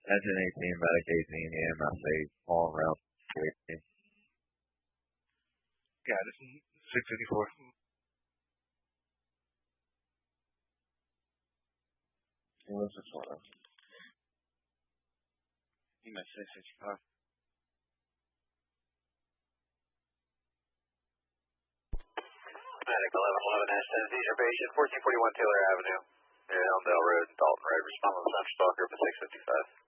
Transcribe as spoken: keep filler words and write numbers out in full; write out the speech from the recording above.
Engine eighteen, medic eighteen, E M S eight, all around eighteen. Got it. six fifty-four. What's this one? E M S six fifty-five. Medic eleven eleven S ten, these are patient fourteen forty-one Taylor Avenue, near Elmdale Road and Dalton Road. Respond with Central Stalker for six fifty-five.